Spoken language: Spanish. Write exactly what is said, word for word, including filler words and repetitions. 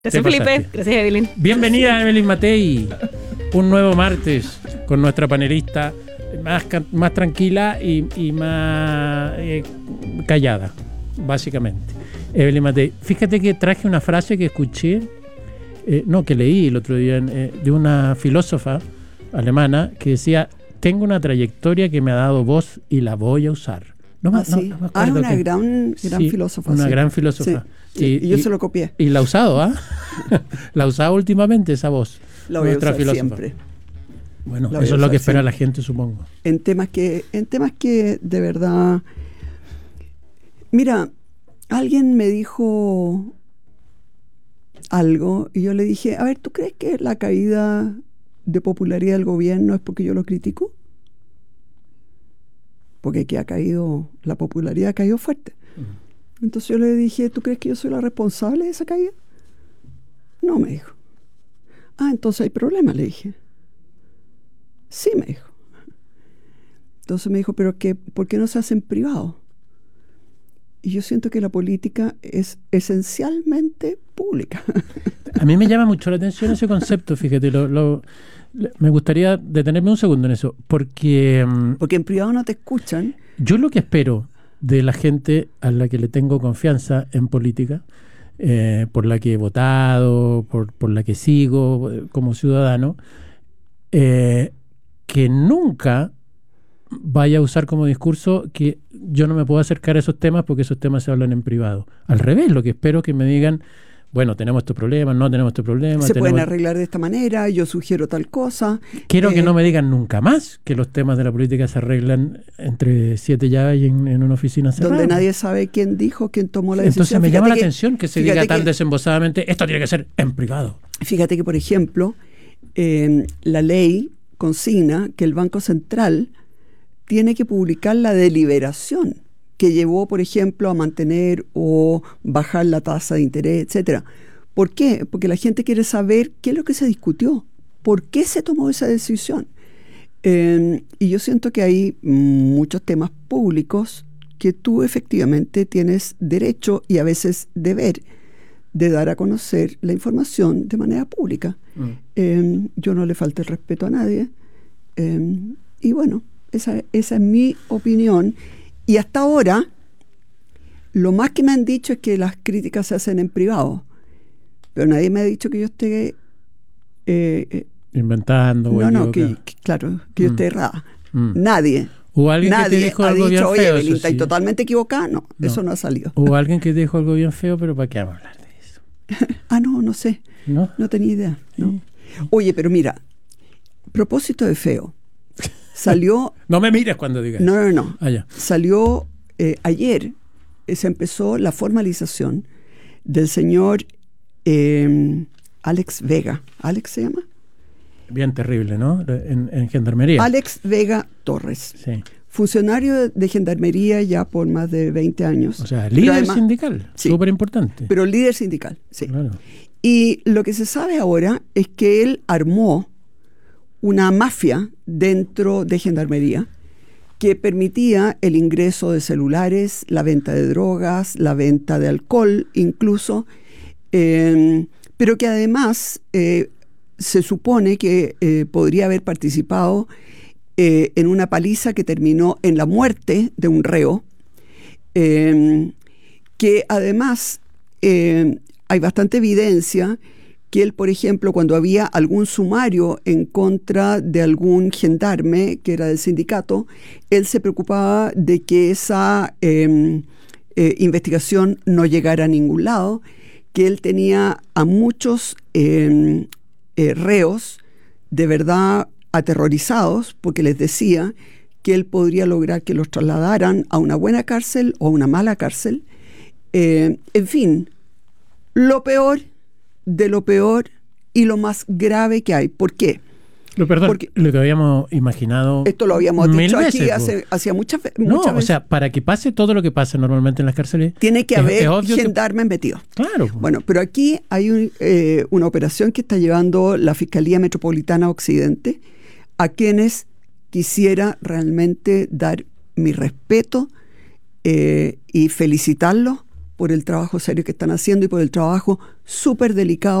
Gracias, Felipe. Gracias, Evelyn. Bienvenida, Evelyn Matei. Un nuevo martes con nuestra panelista más, más tranquila y, y más eh, callada, básicamente. Evelyn Matei. Fíjate que traje una frase que escuché, eh, no, que leí el otro día, eh, de una filósofa alemana que decía: tengo una trayectoria que me ha dado voz y la voy a usar. No, ah, no, sí. no me ah, es una que, gran, gran sí, filósofa. Una sí. gran filósofa. Sí. Y, y yo y, se lo copié. Y la ha usado, ¿ah? ¿eh? La ha usado últimamente esa voz. La voy nuestra a usar filósofa. Siempre. Bueno, la eso es lo que espera siempre. La gente, supongo. En temas que, en temas que de verdad... Mira, alguien me dijo algo y yo le dije, a ver, ¿tú crees que la caída de popularidad del gobierno es porque yo lo critico? Porque que ha caído, la popularidad ha caído fuerte. Uh-huh. Entonces yo le dije, ¿tú crees que yo soy la responsable de esa caída? No, me dijo. Ah, entonces hay problema, le dije. Sí, me dijo. Entonces me dijo, pero que, ¿por qué no se hace en privado? Y yo siento que la política es esencialmente pública. A mí me llama mucho la atención ese concepto, fíjate, lo... lo me gustaría detenerme un segundo en eso, porque... Porque en privado no te escuchan. Yo lo que espero de la gente a la que le tengo confianza en política, eh, por la que he votado, por, por la que sigo eh, como ciudadano, eh, que nunca vaya a usar como discurso que yo no me puedo acercar a esos temas porque esos temas se hablan en privado. Al revés, lo que espero es que me digan... Bueno, tenemos estos problemas, no tenemos estos problemas. Se tenemos... pueden arreglar de esta manera, yo sugiero tal cosa. Quiero eh... que no me digan nunca más que los temas de la política se arreglan entre siete llaves y en, en una oficina cerrada. Donde nadie sabe quién dijo, quién tomó la decisión. Entonces me fíjate llama que, la atención que se diga tan que, desembosadamente, esto tiene que ser en privado. Fíjate que, por ejemplo, eh, la ley consigna que el Banco Central tiene que publicar la deliberación que llevó, por ejemplo, a mantener o bajar la tasa de interés, etcétera. ¿Por qué? Porque la gente quiere saber qué es lo que se discutió, por qué se tomó esa decisión. Eh, y yo siento que hay muchos temas públicos que tú efectivamente tienes derecho y a veces deber de dar a conocer la información de manera pública. Mm. Eh, yo no le falto el respeto a nadie. Eh, y bueno, esa, esa es mi opinión. Y hasta ahora, lo más que me han dicho es que las críticas se hacen en privado. Pero nadie me ha dicho que yo esté... Eh, eh, Inventando. No, no, que, que, claro, que mm. yo esté errada. Mm. Nadie. ¿Hubo alguien nadie que te dijo ha algo dicho, bien feo? Oye, Evelyn, ¿estás sí. totalmente equivocada? No, no, eso no ha salido. ¿Hubo alguien que te dijo algo bien feo? Pero ¿para qué vamos a hablar de eso? ah, no, no sé. ¿No? No tenía idea. ¿No? Sí. Oye, pero mira, propósito de feo. Salió... no me mires cuando digas. No, no, no. Ah, ya. Salió eh, ayer, eh, se empezó la formalización del señor eh, Alex Vega. ¿Alex se llama? Bien terrible, ¿no? En, en Gendarmería. Alex Vega Torres. Sí. Funcionario de Gendarmería ya por más de veinte años. O sea, líder además, sindical. Sí, súper importante. Pero líder sindical, sí. Claro. Y lo que se sabe ahora es que él armó una mafia dentro de Gendarmería que permitía el ingreso de celulares, la venta de drogas, la venta de alcohol incluso, eh, pero que además eh, se supone que eh, podría haber participado eh, en una paliza que terminó en la muerte de un reo, eh, que además eh, hay bastante evidencia que él, por ejemplo, cuando había algún sumario en contra de algún gendarme que era del sindicato, él se preocupaba de que esa eh, eh, investigación no llegara a ningún lado, que él tenía a muchos eh, eh, reos de verdad aterrorizados porque les decía que él podría lograr que los trasladaran a una buena cárcel o a una mala cárcel. Eh, en fin, lo peor de lo peor y lo más grave que hay. ¿Por qué? Lo, perdón, Porque lo que habíamos imaginado. Esto lo habíamos mil dicho veces, aquí hace, hace muchas, muchas no, veces. O sea, para que pase todo lo que pasa normalmente en las cárceles. Tiene que es, haber es gendarmes que... metidos. Claro. Bueno, pero aquí hay un, eh, una operación que está llevando la Fiscalía Metropolitana Occidente, a quienes quisiera realmente dar mi respeto eh, y felicitarlos por el trabajo serio que están haciendo y por el trabajo súper delicado